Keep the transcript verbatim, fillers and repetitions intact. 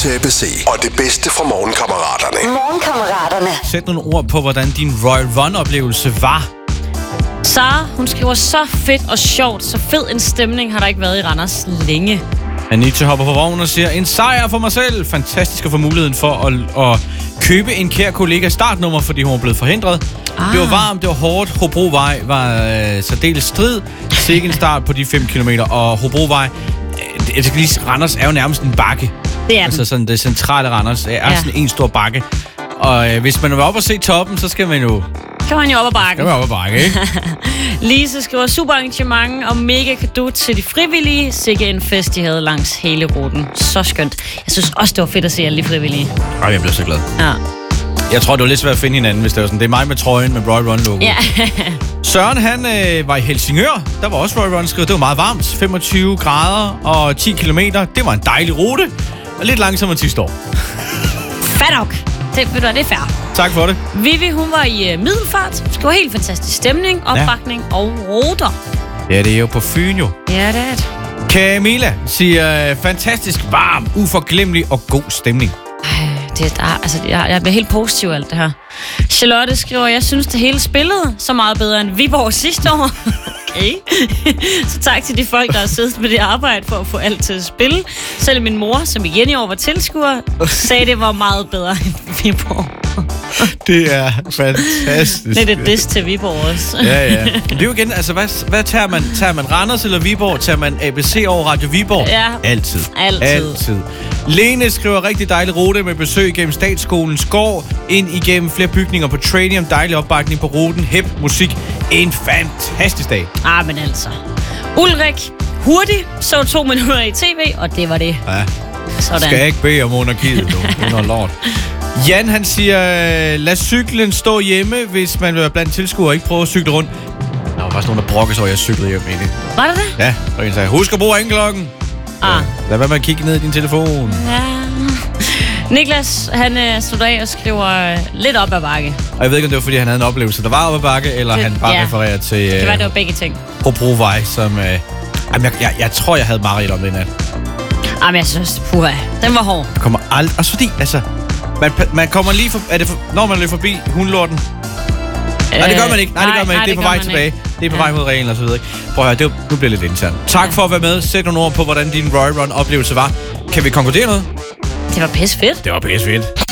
til A B C og det bedste fra Morgenkammeraterne. Morgenkammeraterne. Sæt nogle ord på, hvordan din Royal Run-oplevelse var. Sara, hun skriver, så fedt og sjovt, så fed en stemning har der ikke været i Randers længe. Anita hopper på vognen og siger, en sejr for mig selv. Fantastisk at få muligheden for at, at købe en kær kollega startnummer, fordi hun var blevet forhindret. Ah. Det var varmt, det var hårdt. Hobrovej var øh, særdeles strid. Sikke en start på de fem kilometer. Og Hobrovej, øh, jeg skal lige sige, Randers er jo nærmest en bakke. Det er altså sådan det centrale Randers er ja. sådan en stor bakke. Og øh, hvis man vil op og se toppen, så skal man jo... Kan man jo op ad bakken. Kan man op ad bakke, ikke? Lise skriver, super arrangement og mega cadeau til de frivillige. Sikke en fest, de havde langs hele ruten. Så skønt. Jeg synes også, det var fedt at se alle de frivillige. Ej, jeg blev så glad. Ja. Jeg tror, det var lidt svært at finde hinanden, hvis det var sådan. Det er mig med trøjen med Royal Run-logo. Ja. Søren, han øh, var i Helsingør. Der var også Royal Run skrevet. Det var meget varmt. femogtyve grader og ti kilometer. Det var en dejlig rute. Og lidt langsommere sidste år. Fadok. Det, det er fair. Tak for det. Vivi, hun var i uh, Middelfart. Det var helt fantastisk stemning, opbakning ja. og ruter. Ja, det er jo på Fyn jo. Ja, det er det. Camilla siger, fantastisk varm, uforglemmelig og god stemning. Ej, det er, altså, jeg, jeg bliver helt positiv af alt det her. Charlotte skriver, jeg synes, det hele spillede så meget bedre end Viborg sidste år. Okay. Så tak til de folk, der har siddet med det arbejde for at få alt til at spille. Selv min mor, som igen i år var tilskuer, sagde, det var meget bedre end Viborg. Det er fantastisk. Det er det diss til Viborg også. Ja, ja. Det er jo igen, altså, hvad, hvad tager man? Tager man Randers eller Viborg? Tager man A B C over Radio Viborg? Ja. Altid. Altid. Altid. Lene skriver, rigtig dejlig rute med besøg gennem Statsskolens gård, ind igennem flere bygninger på Tranium, dejlig opbakning på ruten, hip musik. En fantastisk dag. Ah, men altså. Ulrik, hurtigt, så to minutter i tv, og det var det. Ja. Sådan. Skal jeg ikke bede om monarkiet, du. Det er noget lort. Jan, han siger, lad cyklen stå hjemme, hvis man vil være blandt tilskuere og ikke prøve at cykle rundt. Der var faktisk nogen, der brokkede sig, og jeg cyklede hjem egentlig. Var det det? Ja, og en sagde, husk at bruge ringklokken. Ah. Ja, lad være med at kigge ned i din telefon. Ja. Niklas, han øh, slutter af og skriver øh, lidt op ad bakke. Og jeg ved ikke, om det var, fordi han havde en oplevelse, der var op ad bakke, eller det, han bare ja. refererer til... Øh, det var, det var begge ting. Hobrovej, som... Øh, jamen, jeg, jeg, jeg tror, jeg havde mareridt om det nat. Jamen, jeg synes, puha, den var hård. Det kommer aldrig... Også fordi, altså... Man, man kommer lige for... Er det for, når man løber forbi hundlorten? Øh, nej, det gør man ikke. Nej, det gør man ikke. Det er på vej tilbage. Ikke. Det er på ja. vej mod reglen og så videre. Prøv at høre, det er, nu bliver det lidt internt. Tak ja. for at være med. Sæt nogle ord på, hvordan din Royal Run-oplevelse var. Kan vi konkludere noget? Det var pisse fedt. Det var pisse fedt.